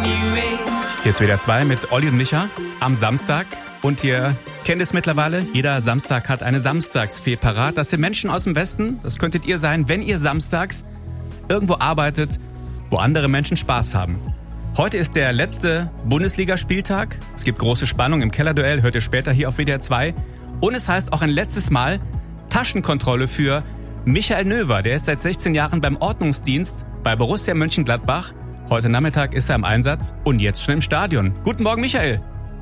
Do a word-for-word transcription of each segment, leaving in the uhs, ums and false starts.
Hier ist W D R zwei mit Olli und Micha am Samstag. Und ihr kennt es mittlerweile, jeder Samstag hat eine Samstagsfee parat. Das sind Menschen aus dem Westen, das könntet ihr sein, wenn ihr samstags irgendwo arbeitet, wo andere Menschen Spaß haben. Heute ist der letzte Bundesligaspieltag. Es gibt große Spannung im Kellerduell, hört ihr später hier auf W D R zwei. Und es heißt auch ein letztes Mal Taschenkontrolle für Michael Növer. Der ist seit sechzehn Jahren beim Ordnungsdienst bei Borussia Mönchengladbach. Heute Nachmittag ist er im Einsatz und jetzt schon im Stadion. Guten Morgen, Michael.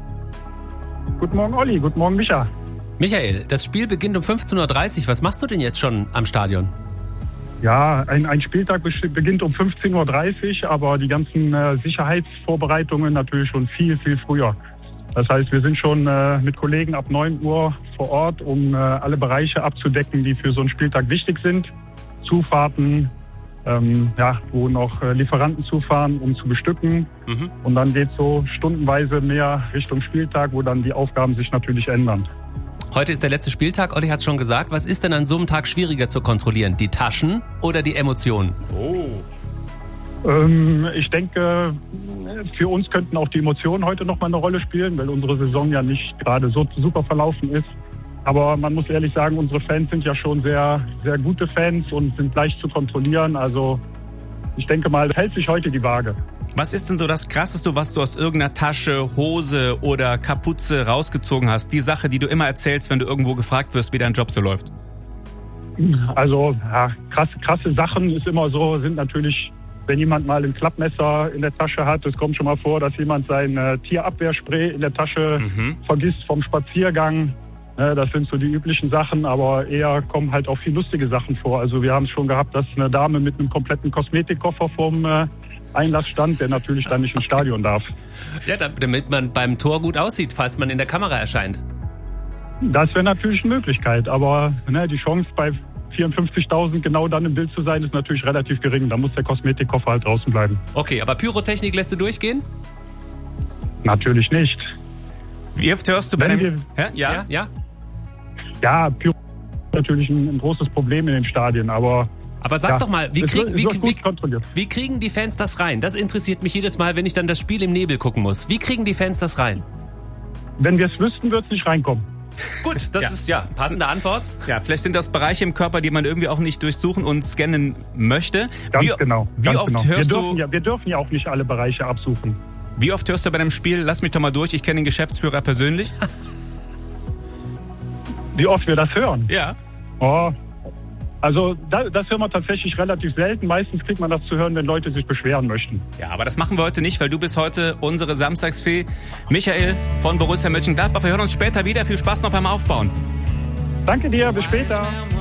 Guten Morgen, Olli. Guten Morgen, Micha. Michael, das Spiel beginnt um fünfzehn Uhr dreißig. Was machst du denn jetzt schon am Stadion? Ja, ein, ein Spieltag beginnt um fünfzehn Uhr dreißig, aber die ganzen äh, Sicherheitsvorbereitungen natürlich schon viel, viel früher. Das heißt, wir sind schon äh, mit Kollegen ab neun Uhr vor Ort, um äh, alle Bereiche abzudecken, die für so einen Spieltag wichtig sind. Zufahrten, ähm, ja, wo noch äh, Lieferanten zufahren, um zu bestücken. Mhm. Und dann geht es so stundenweise mehr Richtung Spieltag, wo dann die Aufgaben sich natürlich ändern. Heute ist der letzte Spieltag, Olli hat es schon gesagt. Was ist denn an so einem Tag schwieriger zu kontrollieren? Die Taschen oder die Emotionen? Oh. Ähm, ich denke, für uns könnten auch die Emotionen heute noch mal eine Rolle spielen, weil unsere Saison ja nicht gerade so super verlaufen ist. Aber man muss ehrlich sagen, unsere Fans sind ja schon sehr, sehr gute Fans und sind leicht zu kontrollieren. Also ich denke mal, hält sich heute die Waage. Was ist denn so das Krasseste, was du aus irgendeiner Tasche, Hose oder Kapuze rausgezogen hast? Die Sache, die du immer erzählst, wenn du irgendwo gefragt wirst, wie dein Job so läuft. Also ja, krasse, krasse Sachen ist immer so, sind natürlich, wenn jemand mal ein Klappmesser in der Tasche hat, es kommt schon mal vor, dass jemand sein äh, Tierabwehrspray in der Tasche mhm. vergisst vom Spaziergang. Äh, das sind so die üblichen Sachen, aber eher kommen halt auch viel lustige Sachen vor. Also wir haben es schon gehabt, dass eine Dame mit einem kompletten Kosmetikkoffer vom äh, Einlass stand, der natürlich dann nicht ins Stadion darf. Ja, damit man beim Tor gut aussieht, falls man in der Kamera erscheint. Das wäre natürlich eine Möglichkeit, aber ne, die Chance bei vierundfünfzigtausend genau dann im Bild zu sein, ist natürlich relativ gering. Da muss der Kosmetikkoffer halt draußen bleiben. Okay, aber Pyrotechnik lässt du durchgehen? Natürlich nicht. Wie oft hörst du bei Wenn dem... wir, ja, ja, ja. Ja, Pyro ist natürlich ein, ein großes Problem in den Stadien, aber... Aber sag ja, doch mal, wie, krieg, wird, wie, wie, wie kriegen die Fans das rein? Das interessiert mich jedes Mal, wenn ich dann das Spiel im Nebel gucken muss. Wie kriegen die Fans das rein? Wenn wir es wüssten, wird es nicht reinkommen. Gut, das ja. ist ja passende Antwort. Ja, vielleicht sind das Bereiche im Körper, die man irgendwie auch nicht durchsuchen und scannen möchte. Ganz wie, genau. Wie ganz oft genau. hörst wir du... Dürfen ja, wir dürfen ja auch nicht alle Bereiche absuchen. Wie oft hörst du bei einem Spiel, lass mich doch mal durch, ich kenne den Geschäftsführer persönlich? Wie oft wir das hören? Ja. Oh, also das, das hören wir tatsächlich relativ selten. Meistens kriegt man das zu hören, wenn Leute sich beschweren möchten. Ja, aber das machen wir heute nicht, weil du bist heute unsere Samstagsfee. Michael von Borussia Mönchengladbach. Wir hören uns später wieder. Viel Spaß noch beim Aufbauen. Danke dir, bis später.